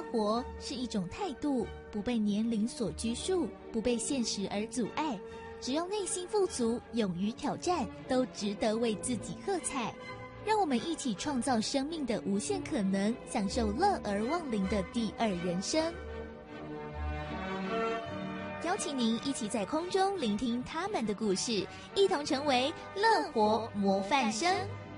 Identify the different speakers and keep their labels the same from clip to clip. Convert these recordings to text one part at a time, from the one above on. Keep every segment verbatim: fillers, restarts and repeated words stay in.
Speaker 1: 活是一种态度，不被年龄所拘束，不被现实而阻碍。只要内心富足，勇于挑战，都值得为自己喝彩。让我们一起创造生命的无限可能，享受乐而忘灵的第二人生。邀请您一起在空中聆听他们的故事，一同成为乐活模范生。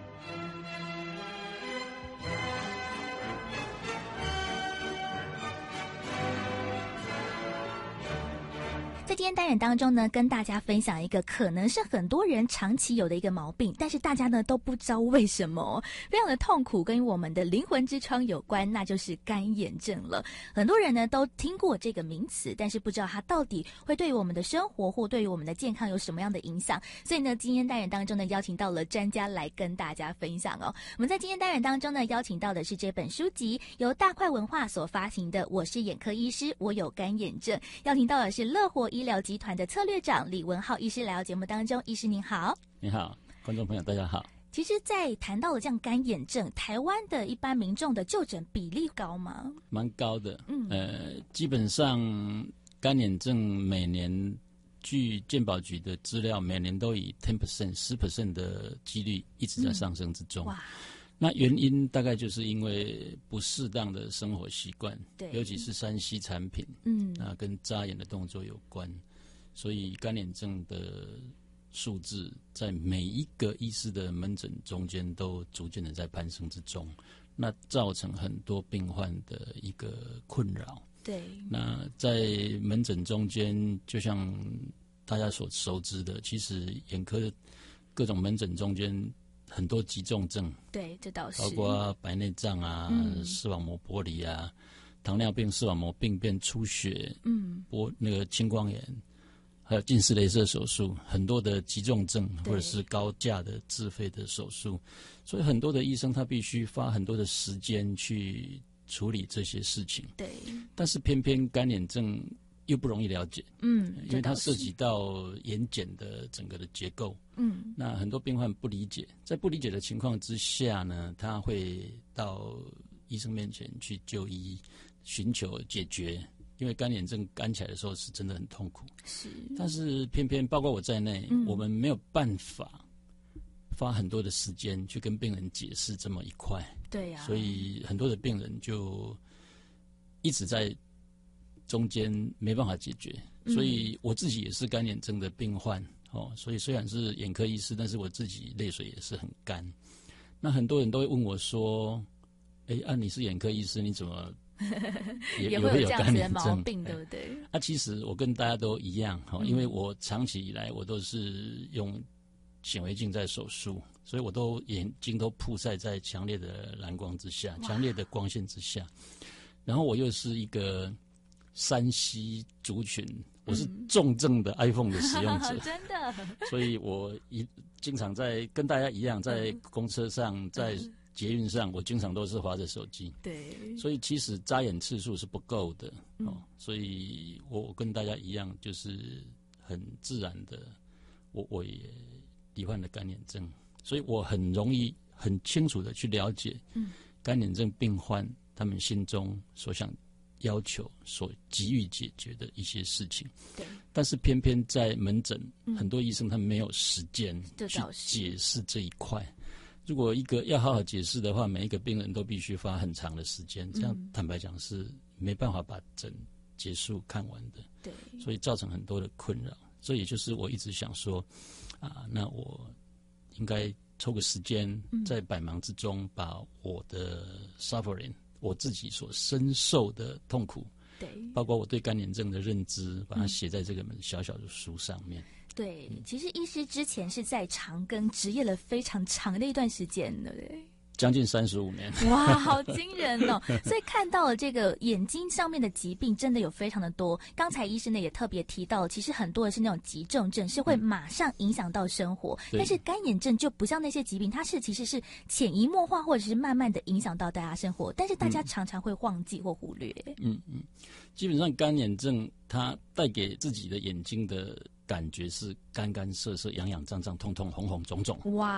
Speaker 1: 在今天单元当中呢，跟大家分享一个可能是很多人长期有的一个毛病，但是大家呢都不知道为什么，非常的痛苦，跟我们的灵魂之窗有关，那就是干眼症了。很多人呢都听过这个名词，但是不知道它到底会对于我们的生活或对于我们的健康有什么样的影响。所以呢，今天单元当中呢，邀请到了专家来跟大家分享哦。我们在今天单元当中呢，邀请到的是这本书籍由大块文化所发行的《我是眼科医师，我有干眼症》，邀请到的是乐活医疗集团的策略长李文浩医师来到节目当中。医师您好。
Speaker 2: 你好，观众朋友大家好。
Speaker 1: 其实在谈到了这样干眼症，台湾的一般民众的就诊比例高吗？
Speaker 2: 蛮高的。嗯，呃，基本上干眼症每年据健保局的资料，每年都以 百分之十 百分之十 的几率一直在上升之中。嗯、哇！那原因大概就是因为不适当的生活习惯，对，尤其是三 C 产品，嗯，那跟眨眼的动作有关，所以干眼症的数字在每一个医师的门诊中间都逐渐的在攀升之中，那造成很多病患的一个困扰。对，那在门诊中间，就像大家所熟知的，其实眼科各种门诊中间很多急重症，对，这倒是包括白内障啊、嗯、视网膜剥离啊、糖尿病、视网膜病变、出血，嗯，玻那个青光眼，还有近视雷射手术，很多的急重症或者是高价的自费的手术，所以很多的医生他必须花很多的时间去处理这些事情。对，但是偏偏干眼症又不容易了解，嗯，因为它涉及到眼睑的整个的结构，嗯，那很多病患不理解，在不理解的情况之下呢，他会到医生面前去就医，寻求解决。因为干眼症干起来的时候是真的很痛苦，是，但是偏偏包括我在内，嗯、我们没有办法花很多的时间去跟病人解释这么一块，对呀、啊，所以很多的病人就一直在中间没办法解决，所以我自己也是干眼症的病患哦，所以虽然是眼科医师，但是我自己泪水也是很干。那很多人都会问我说：“哎，啊，你是眼科医师，你怎么也也会有这样子的毛病，对不对？”啊，其实我跟大家都一样哈、哦，因为我长期以来我都是用显微镜在手术，所以我都眼睛都曝晒在强烈的蓝光之下，强烈的光线之下，然后我又是一个三 C 族群，我是重症的 iPhone 的使用者，嗯、真的，所以我一经常在跟大家一样，在公车上，在捷运上，我经常都是滑着手机。对，所以其实眨眼次数是不够的、嗯、哦，所以我跟大家一样，就是很自然的，我我也罹患了干眼症，所以我很容易很清楚的去了解，嗯，干眼症病患他们心中所想要求、所急于解决的一些事情。对，但是偏偏在门诊，嗯、很多医生他们没有时间去解释这一块。如果一个要好好解释的话，每一个病人都必须花很长的时间，这样坦白讲是没办法把诊结束看完的。对，所以造成很多的困扰。这也就是我一直想说，啊，那我应该抽个时间，在百忙之中，把我的 suffering， 我自己所深受的痛苦，对，包括我对干眼症的认知，把它写在这个小小的书上面。对，其实医师之前是在长庚执业了非常长的一段时间，对不对？将近三十五年。哇，好惊人哦！所以看到了这个眼睛上面的疾病真的有非常的多。刚才医生呢也特别提到，其实很多的是那种急重症，是会马上影响到生活、嗯、但是干眼症就不像那些疾病，它是其实是潜移默化或者是慢慢的影响到大家生活，但是大家常常会忘记或忽略。嗯嗯，基本上干眼症它带给自己的眼睛的感觉是干干涩涩、痒痒胀胀、痛痛红红肿肿。哇